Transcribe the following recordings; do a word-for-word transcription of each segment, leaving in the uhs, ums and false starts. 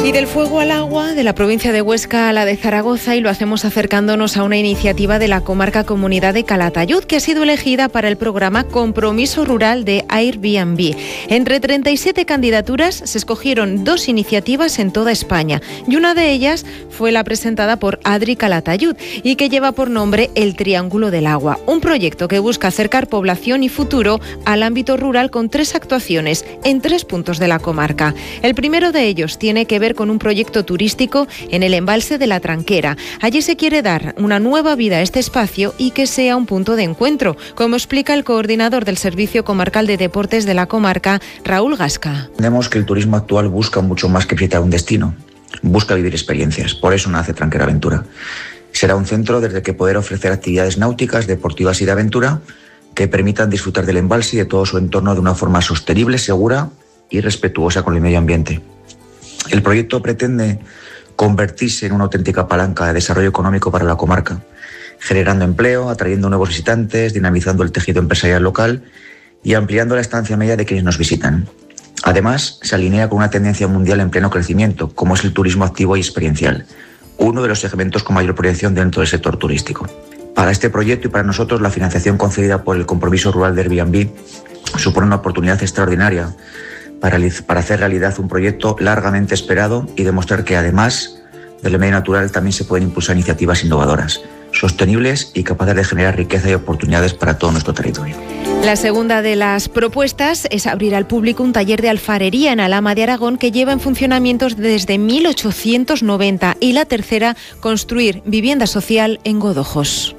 Y del fuego al agua, de la provincia de Huesca a la de Zaragoza, y lo hacemos acercándonos a una iniciativa de la comarca Comunidad de Calatayud, que ha sido elegida para el programa Compromiso Rural de Airbnb. Entre treinta y siete candidaturas se escogieron dos iniciativas en toda España, y una de ellas fue la presentada por Adri Calatayud y que lleva por nombre El Triángulo del Agua, un proyecto que busca acercar población y futuro al ámbito rural con tres actuaciones en tres puntos de la comarca. El primero de ellos tiene que ver con un proyecto turístico en el embalse de la Tranquera. Allí se quiere dar una nueva vida a este espacio y que sea un punto de encuentro, como explica el coordinador del Servicio Comarcal de Deportes de la comarca, Raúl Gasca. Entendemos que el turismo actual busca mucho más que visitar un destino, busca vivir experiencias, por eso nace Tranquera Aventura. Será un centro desde el que poder ofrecer actividades náuticas, deportivas y de aventura que permitan disfrutar del embalse y de todo su entorno de una forma sostenible, segura y respetuosa con el medio ambiente. El proyecto pretende convertirse en una auténtica palanca de desarrollo económico para la comarca, generando empleo, atrayendo nuevos visitantes, dinamizando el tejido empresarial local y ampliando la estancia media de quienes nos visitan. Además, se alinea con una tendencia mundial en pleno crecimiento, como es el turismo activo y experiencial, uno de los segmentos con mayor proyección dentro del sector turístico. Para este proyecto y para nosotros, la financiación concedida por el Compromiso Rural de Airbnb supone una oportunidad extraordinaria para, para hacer realidad un proyecto largamente esperado y demostrar que, además del medio natural, también se pueden impulsar iniciativas innovadoras, sostenibles y capaces de generar riqueza y oportunidades para todo nuestro territorio. La segunda de las propuestas es abrir al público un taller de alfarería en Alhama de Aragón que lleva en funcionamiento desde mil ochocientos noventa, y la tercera, construir vivienda social en Godojos.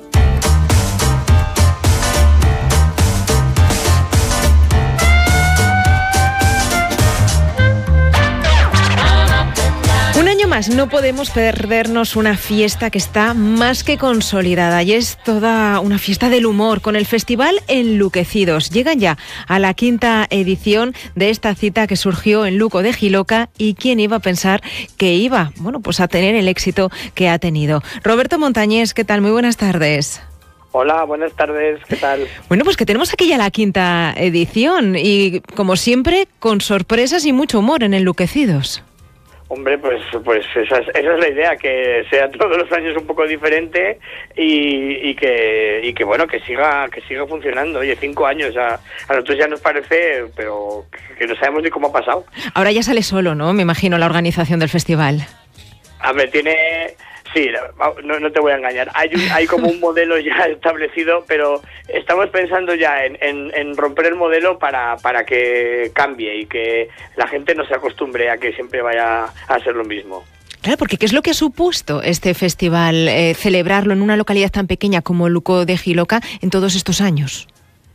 Más, no podemos perdernos una fiesta que está más que consolidada, y es toda una fiesta del humor con el Festival Enluquecidos. Llegan ya a la quinta edición de esta cita que surgió en Luco de Jiloca, y quién iba a pensar que iba, bueno, pues a tener el éxito que ha tenido. Roberto Montañés, ¿qué tal? Muy buenas tardes. Hola, buenas tardes, ¿qué tal? Bueno, pues que tenemos aquí ya la quinta edición y, como siempre, con sorpresas y mucho humor en Enluquecidos. Hombre, pues pues esa es, esa es la idea, que sea todos los años un poco diferente y, y que y que bueno, que siga que siga funcionando. Oye, cinco años, a, a nosotros ya nos parece, pero que no sabemos ni cómo ha pasado. Ahora ya sale solo, ¿no? Me imagino, la organización del festival. A ver, tiene... Sí, no, no te voy a engañar. Hay un, hay como un modelo ya establecido, pero estamos pensando ya en, en, en romper el modelo para, para que cambie y que la gente no se acostumbre a que siempre vaya a ser lo mismo. Claro, porque ¿qué es lo que ha supuesto este festival, eh, celebrarlo en una localidad tan pequeña como Luco de Jiloca en todos estos años?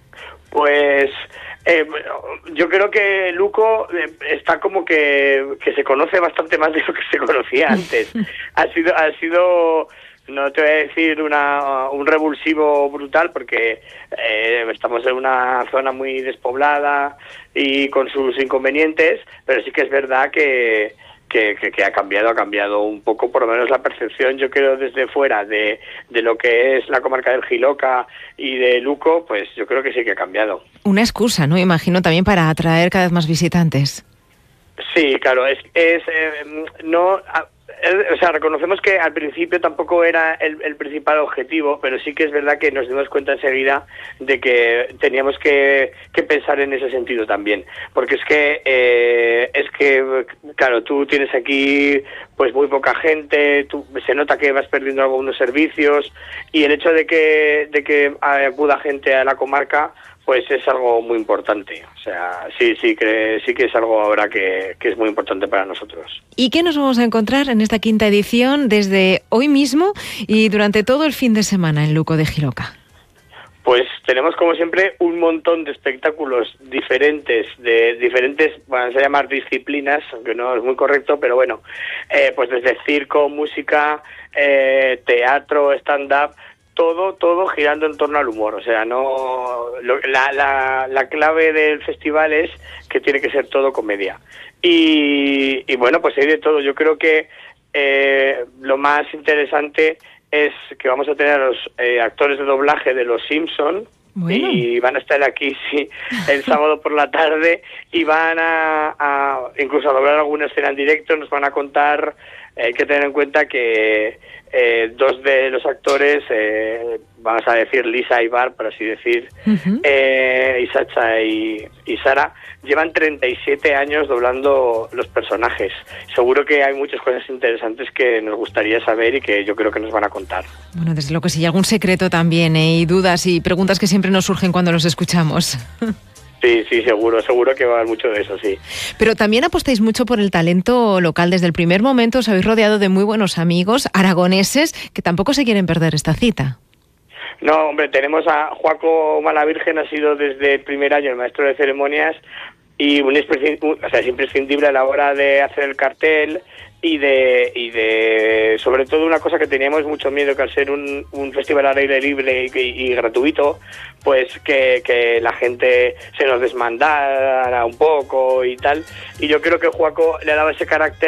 Pues... Eh, yo creo que Luco eh, está como que, que se conoce bastante más de lo que se conocía antes. Ha sido, ha sido, no te voy a decir una, un revulsivo brutal, porque eh, estamos en una zona muy despoblada y con sus inconvenientes, pero sí que es verdad que Que, que, que ha cambiado, ha cambiado un poco, por lo menos la percepción, yo creo, desde fuera de, de lo que es la comarca del Jiloca y de Luco, pues yo creo que sí que ha cambiado. Una excusa, ¿no? Imagino también para atraer cada vez más visitantes. Sí, claro, es, es eh, no... O sea, reconocemos que al principio tampoco era el, el principal objetivo, pero sí que es verdad que nos dimos cuenta enseguida de que teníamos que, que pensar en ese sentido también, porque es que eh, es que claro, tú tienes aquí pues muy poca gente, tú, se nota que vas perdiendo algunos servicios, y el hecho de que de que acuda gente a la comarca, pues es algo muy importante. O sea, sí, sí que sí que es algo ahora que, que es muy importante para nosotros. ¿Y qué nos vamos a encontrar en esta quinta edición desde hoy mismo y durante todo el fin de semana en Luco de Jiloca? Pues tenemos, como siempre, un montón de espectáculos diferentes, de diferentes, van a llamar disciplinas, aunque no es muy correcto, pero bueno, eh, pues desde circo, música, eh, teatro, stand-up, todo, todo girando en torno al humor. O sea, no lo, la, la, la clave del festival es que tiene que ser todo comedia. Y, y bueno, pues hay de todo. Yo creo que eh, lo más interesante es que vamos a tener a los eh, actores de doblaje de Los Simpson, Bueno. Y van a estar aquí, sí, el sábado por la tarde y van a, a incluso a doblar alguna escena en directo. Nos van a contar, eh, hay que tener en cuenta que eh, dos de los actores, eh, vamos a decir Lisa y Bar, por así decir, uh-huh. eh, y Sacha y, y Sara, llevan treinta y siete años doblando los personajes. Seguro que hay muchas cosas interesantes que nos gustaría saber y que yo creo que nos van a contar. Bueno, desde luego que sí, algún secreto también, ¿eh? Y dudas y preguntas que siempre nos surgen cuando los escuchamos. Sí, sí, seguro, seguro que va a haber mucho de eso, sí. Pero también apostáis mucho por el talento local. Desde el primer momento os habéis rodeado de muy buenos amigos aragoneses que tampoco se quieren perder esta cita. No, hombre, tenemos a Joaco Malavirgen, ha sido desde el primer año el maestro de ceremonias y un imprescindible, o sea, es imprescindible a la hora de hacer el cartel y de y de sobre todo una cosa que teníamos mucho miedo, que al ser un, un festival al aire libre y, y, y gratuito, pues que, que la gente se nos desmandara un poco y tal, y yo creo que Joaco le ha dado ese carácter